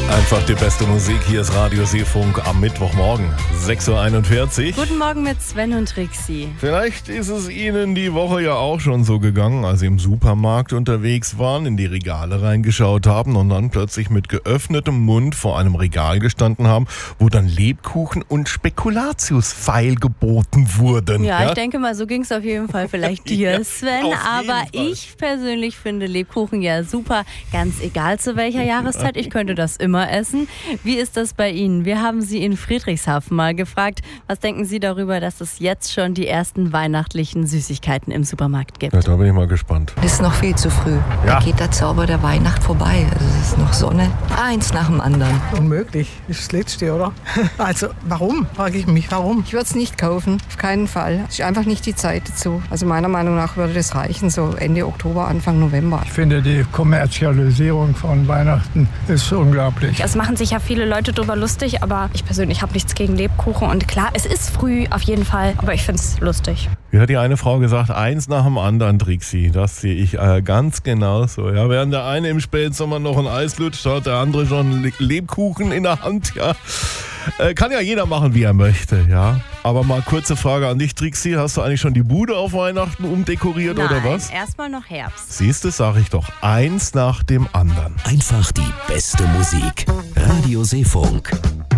Einfach die beste Musik. Hier ist Radio Seefunk am Mittwochmorgen, 6.41 Uhr. Guten Morgen mit Sven und Trixie. Vielleicht ist es Ihnen die Woche ja auch schon so gegangen, als Sie im Supermarkt unterwegs waren, in die Regale reingeschaut haben und dann plötzlich mit geöffnetem Mund vor einem Regal gestanden haben, wo dann Lebkuchen und Spekulatius feilgeboten wurden. Ja, ich denke mal, so ging es auf jeden Fall vielleicht dir, Ja, Sven. auf Aber jeden Fall. ich persönlich finde Lebkuchen ja super, ganz egal zu welcher Jahreszeit. Ich könnte das immer essen. Wie ist das bei Ihnen? Wir haben Sie in Friedrichshafen mal gefragt. Was denken Sie darüber, dass es jetzt schon die ersten weihnachtlichen Süßigkeiten im Supermarkt gibt? Ja, da bin ich mal gespannt. Es ist noch viel zu früh. Ja. Da geht der Zauber der Weihnacht vorbei. Also es ist noch Sonne. Eins nach dem anderen. Unmöglich, ist das Letzte, oder? Also, warum? Frage ich mich, warum? Ich würde es nicht kaufen, auf keinen Fall. Es ist einfach nicht die Zeit dazu. Also meiner Meinung nach würde das reichen, so Ende Oktober, Anfang November. Ich finde, die Kommerzialisierung von Weihnachten ist unglaublich. Es machen sich ja viele Leute drüber lustig, aber ich persönlich habe nichts gegen Lebkuchen. Und klar, es ist früh auf jeden Fall, aber ich finde es lustig. Wie hat die eine Frau gesagt, eins nach dem anderen, Trixie. Das sehe ich ganz genauso. Ja, während der eine im Spätsommer noch ein Eis lutscht, hat der andere schon Lebkuchen in der Hand. Ja. Kann ja jeder machen, wie er möchte, ja. Aber mal kurze Frage an dich, Trixie. Hast du eigentlich schon die Bude auf Weihnachten umdekoriert oder was? Erstmal noch Herbst. Siehst du, sag ich doch. Eins nach dem anderen. Einfach die beste Musik. Radio Seefunk.